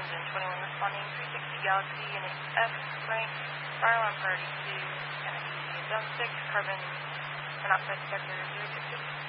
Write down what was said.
engine 21 responding 360 Galaxy Unit F, rank, fire alarm priority 2, Kennedy, Zone 6, carbon monoxide detector 066.